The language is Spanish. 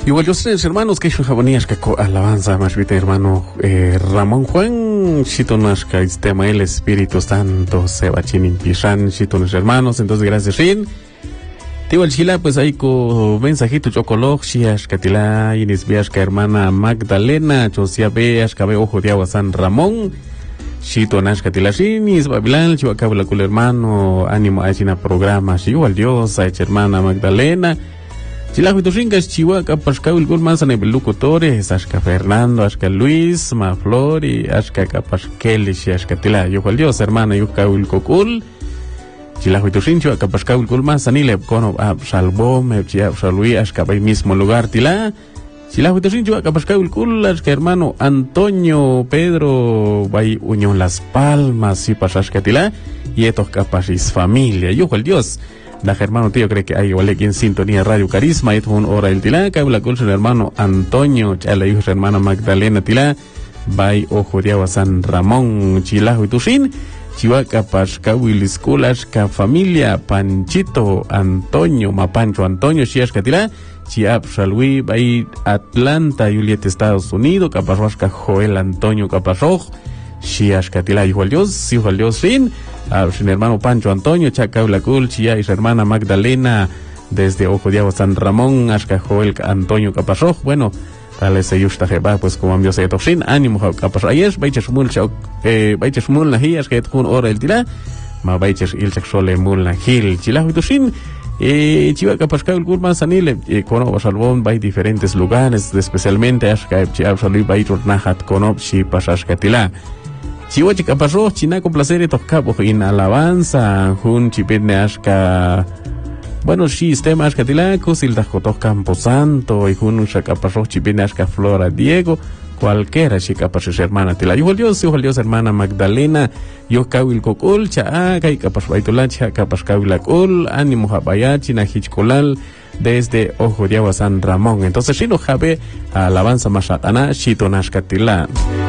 Igual yo sé, hermanos, que son jabonías que alabanza más bien hermano Ramón Juan, chitonas que tema el Espíritu Santo se va chinin pishan, chitones hermanos, entonces gracias Rin. Igual chila pues ahí con mensajito chocolog, chias catila inis veas que hermana Magdalena, chosia veas que ojo de agua San Ramón. Chitonas catila chinis babilán, chihuacabla con hermano, ánimo a china programa, igual Dios, a hermana Magdalena. Chila huituringas chihuahua pascau el gol manzana y locutores, ashka Fernando, ashka Luis, Maflor y ashka Capasquel y ashka Tila. Yo cual Dios, hermana, yo caul cocul. Chila huiturincho, Capascau el gol manzana y le cono a Salvom, Salui, ashka by mismo lugar Tila. Chila huiturincho, Capascau el gol, ashka hermano Antonio Pedro, by Unión Las Palmas y pasashka Tila. Y estos capacis familia. Yo cual Dios. Da hermano tío cree que hay igual aquí en sintonía Radio Carisma, es un hora el Tilá, que habla con su hermano Antonio, chala hijo su hermana Magdalena Tilá, bay ojo de agua San Ramón, chilajo y tusin, chihuahua pascahuilis culas, ca familia, Panchito, Antonio, Mapancho Antonio, chiasca Tilá, chiap salui, bay Atlanta, Juliet, Estados Unidos, caparrosca Joel Antonio Caparroj, chiasca Tilá, hijo al Dios, sin. A su hermano Pancho Antonio, Chacaula Culchi, y su hermana Magdalena, desde Ojo de Agua San Ramón, Ashka Joel Antonio Capasoj, bueno, tal vez ellos tajeba, pues como ambios de Toxin, ánimo Capasoj, ayer, Baiches Mul, Baiches Mul, Nahias, que un hora el tira, ma Baiches il Sexole Mul Nahil, Chilajo y Toxin, Chiva Capascal Gurman Sanile, Cono Salvón, vai diferentes lugares, especialmente Ashka, Chiab Salui, Baichur Nahat, Conop, Chi Pasashka Tila. Chihuahua chica pasó, china con placer y tocabo en alabanza, jun chipetne ashka, bueno, sí, tema ashka tilaco, sildajotos Camposanto, y jun shaka pasó chipetne ashka Flora Diego, cualquiera chica pasó su hermana tila. Yo Dios, hermana Magdalena, yo kawil kokul, cha, kai kapas baitulacha, kapas kawilakul, ánimo jabayachi, nahichkolal, desde Ojo de Agua San Ramón. Entonces, si no jabe, alabanza masatana, chito nashka tila.